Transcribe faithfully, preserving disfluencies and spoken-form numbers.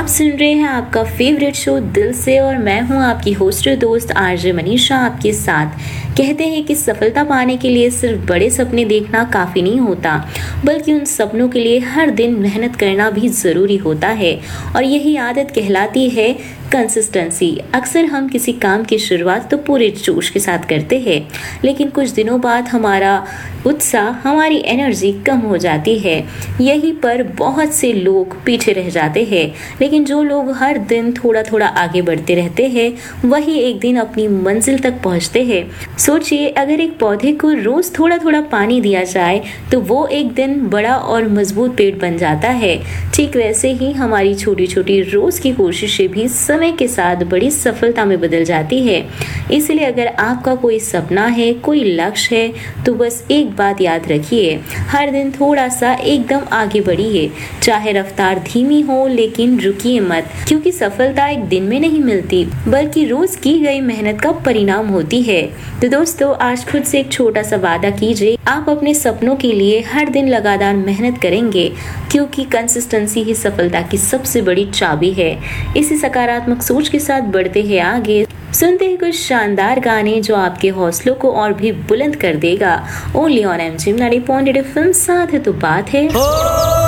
आप सुन रहे हैं आपका फेवरेट शो दिल से और मैं हूं आपकी होस्ट और दोस्त आरजे मनीषा आपके साथ। कहते हैं कि सफलता पाने के लिए सिर्फ बड़े सपने देखना काफ़ी नहीं होता, बल्कि उन सपनों के लिए हर दिन मेहनत करना भी ज़रूरी होता है। और यही आदत कहलाती है कंसिस्टेंसी। अक्सर हम किसी काम की शुरुआत तो पूरे जोश के साथ करते हैं, लेकिन कुछ दिनों बाद हमारा उत्साह, हमारी एनर्जी कम हो जाती है। यहीं पर बहुत से लोग पीछे रह जाते हैं, लेकिन जो लोग हर दिन थोड़ा थोड़ा आगे बढ़ते रहते हैं वही एक दिन अपनी मंजिल तक पहुंचते हैं। सोचिए, अगर एक पौधे को रोज थोड़ा थोड़ा पानी दिया जाए तो वो एक दिन बड़ा और मजबूत पेड़ बन जाता है। ठीक वैसे ही हमारी छोटी छोटी रोज की कोशिशें भी समय के साथ बड़ी सफलता में बदल जाती है। इसलिए अगर आपका कोई सपना है, कोई लक्ष्य है, तो बस एक बात याद रखिए, हर दिन थोड़ा सा एकदम आगे बढ़िए। चाहे रफ्तार धीमी हो, लेकिन रुकिए मत, क्योंकि सफलता एक दिन में नहीं मिलती, बल्कि रोज की गई मेहनत का परिणाम होती है। तो दोस्तों, आज खुद से एक छोटा सा वादा कीजिए, आप अपने सपनों के लिए हर दिन लगातार मेहनत करेंगे, क्योंकि कंसिस्टेंसी ही सफलता की सबसे बड़ी चाबी है। इसी सकारात्मक सोच के साथ बढ़ते हैं आगे, सुनते हैं कुछ शानदार गाने जो आपके हौसलों को और भी बुलंद कर देगा। Only on MG ninety point eight FM, साथ है तो बात है।